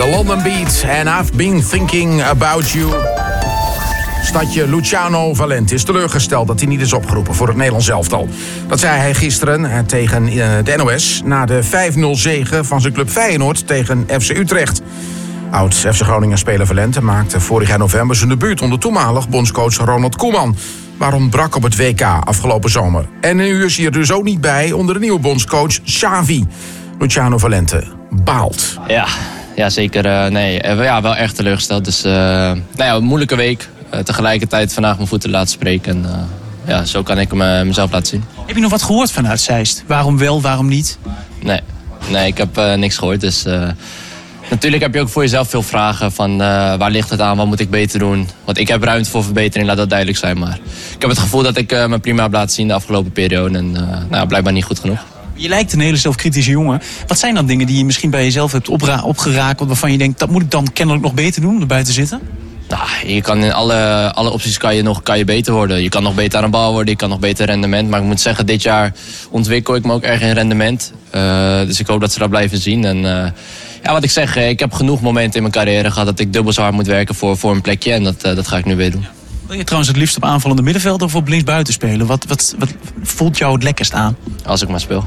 London Beat en I've Been Thinking About You. Stadje Luciano Valente is teleurgesteld dat hij niet is opgeroepen voor het Nederlands elftal. Dat zei hij gisteren tegen de NOS na de 5-0 zege van zijn club Feyenoord tegen FC Utrecht. Oud-FC Groningen-speler Valente maakte vorig jaar november zijn debuut onder toenmalig bondscoach Ronald Koeman. Maar ontbrak op het WK afgelopen zomer. En nu is hij er dus ook niet bij onder de nieuwe bondscoach Xavi. Luciano Valente baalt. Ja, zeker. Wel erg teleurgesteld. Dus een moeilijke week. Tegelijkertijd vandaag mijn voeten laten spreken. En zo kan ik mezelf laten zien. Heb je nog wat gehoord vanuit Zeist? Waarom wel, waarom niet? Nee, ik heb niks gehoord. Dus natuurlijk heb je ook voor jezelf veel vragen. Van waar ligt het aan, wat moet ik beter doen? Want ik heb ruimte voor verbetering, laat dat duidelijk zijn. Maar ik heb het gevoel dat ik me prima heb laten zien de afgelopen periode. En blijkbaar niet goed genoeg. Je lijkt een hele zelfkritische jongen. Wat zijn dan dingen die je misschien bij jezelf hebt opgeraakt, waarvan je denkt, dat moet ik dan kennelijk nog beter doen om erbij te zitten? Je kan in alle opties kan je beter worden. Je kan nog beter aan de bal worden, je kan nog beter rendement. Maar ik moet zeggen, dit jaar ontwikkel ik me ook erg in rendement. Dus ik hoop dat ze dat blijven zien. En wat ik zeg, ik heb genoeg momenten in mijn carrière gehad dat ik dubbel zo hard moet werken voor een plekje. En dat ga ik nu weer doen. Wil je trouwens het liefst op aanvallende middenveld of op linksbuiten spelen? Wat voelt jou het lekkerst aan? Als ik maar speel.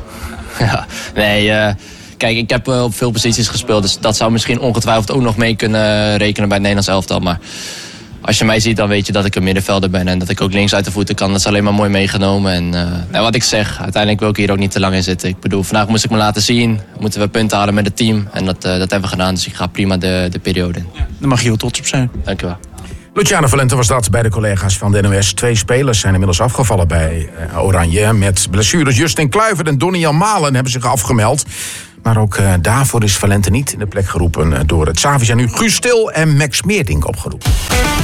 Kijk, ik heb op veel posities gespeeld. Dus dat zou misschien ongetwijfeld ook nog mee kunnen rekenen bij het Nederlands elftal. Maar als je mij ziet, dan weet je dat ik een middenvelder ben. En dat ik ook links uit de voeten kan. Dat is alleen maar mooi meegenomen. En wat ik zeg, uiteindelijk wil ik hier ook niet te lang in zitten. Ik bedoel, vandaag moest ik me laten zien. Moeten we punten halen met het team. En dat hebben we gedaan. Dus ik ga prima de periode in. Daar mag je heel trots op zijn. Dank je wel. Luciano Valente was dat bij de collega's van de NOS. 2 spelers zijn inmiddels afgevallen bij Oranje. Met blessures Justin Kluivert en Donny Malen hebben zich afgemeld. Maar ook daarvoor is Valente niet in de plek geroepen door het Xavi. Zijn nu Guus Til en Max Meerdink opgeroepen.